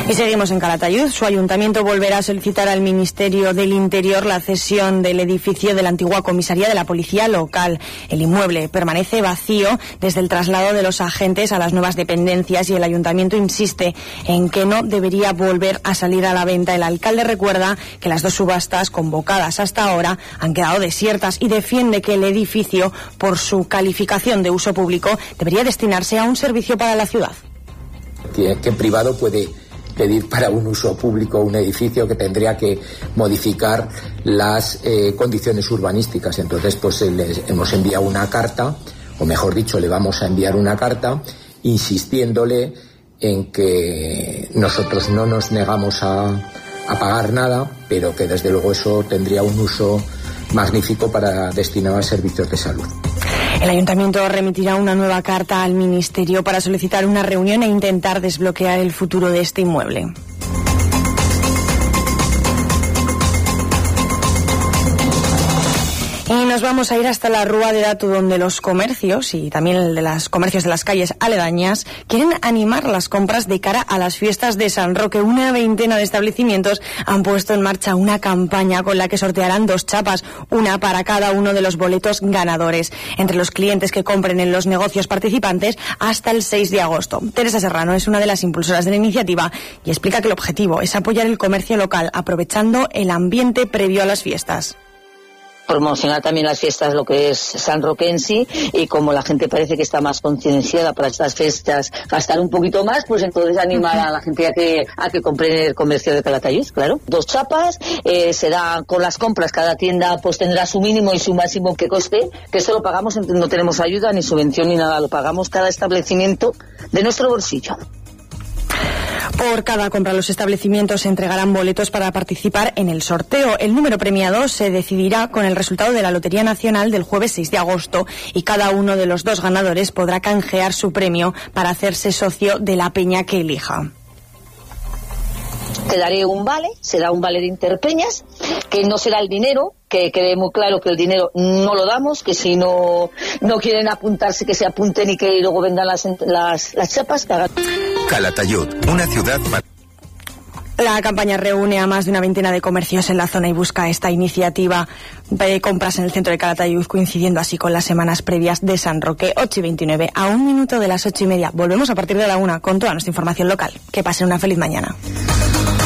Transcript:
Y seguimos en Calatayud. Su ayuntamiento volverá a solicitar al Ministerio del Interior la cesión del edificio de la antigua comisaría de la policía local. El inmueble permanece vacío desde el traslado de los agentes a las nuevas dependencias y el ayuntamiento insiste en que no debería volver a salir a la venta. El alcalde recuerda que las dos subastas convocadas hasta ahora han quedado desiertas y defiende que el edificio, por su calificación de uso público, debería destinarse a un servicio para la ciudad. ¿Qué privado puede pedir para un uso público un edificio que tendría que modificar las condiciones urbanísticas? Entonces, pues les hemos enviado una carta, o mejor dicho, le vamos a enviar una carta insistiéndole en que nosotros no nos negamos a pagar nada, pero que desde luego eso tendría un uso magnífico para destinado a servicios de salud. El ayuntamiento remitirá una nueva carta al Ministerio para solicitar una reunión e intentar desbloquear el futuro de este inmueble. Y nos vamos a ir hasta la Rúa de Dato, donde los comercios y también el de los comercios de las calles aledañas quieren animar las compras de cara a las fiestas de San Roque. Una veintena de establecimientos han puesto en marcha una campaña con la que sortearán 2 chapas, una para cada uno de los boletos ganadores, entre los clientes que compren en los negocios participantes hasta el 6 de agosto. Teresa Serrano es una de las impulsoras de la iniciativa y explica que el objetivo es apoyar el comercio local aprovechando el ambiente previo a las fiestas. Promocionar también las fiestas, lo que es San Roque en sí, y como la gente parece que está más concienciada para estas fiestas, gastar un poquito más, pues entonces animar a la gente a que compre el comercio de Calatayud, claro. 2 chapas, se da con las compras, cada tienda pues tendrá su mínimo y su máximo que coste, que eso lo pagamos, no tenemos ayuda ni subvención ni nada, lo pagamos cada establecimiento de nuestro bolsillo. Por cada compra, los establecimientos entregarán boletos para participar en el sorteo. El número premiado se decidirá con el resultado de la Lotería Nacional del jueves 6 de agosto y cada uno de los 2 ganadores podrá canjear su premio para hacerse socio de la peña que elija. Te daré un vale, será un vale de Interpeñas, que no será el dinero, que quede muy claro que el dinero no lo damos, que si no quieren apuntarse, que se apunten y que luego vendan las chapas. Calatayud, una ciudad... La campaña reúne a más de una veintena de comercios en la zona y busca esta iniciativa de compras en el centro de Calatayud, coincidiendo así con las semanas previas de San Roque. 8:29, a 1 minuto de las 8:30. Volvemos a partir de la 1 con toda nuestra información local. Que pasen una feliz mañana.